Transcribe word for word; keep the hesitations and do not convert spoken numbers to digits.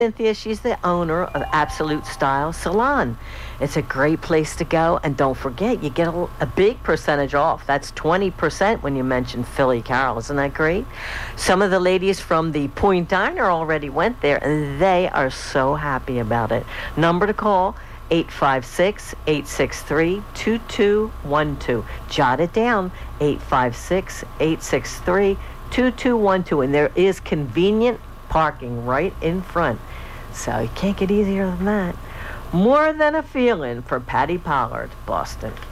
Cynthia. She's the owner of Absolute Style Salon. It's a great place to go, and don't forget, you get a, a big percentage off. That's twenty percent when you mention Philly Carol. Isn't that great? Some of the ladies from the Point Diner already went there, and they are so happy about it. Number to call, eight five six, eight six three, two two one two. Jot it down, eight five six, eight six three, two two one two. And there is convenient parking right in front. So you can't get easier than that. More Than a Feeling for Patty Pollard, Boston.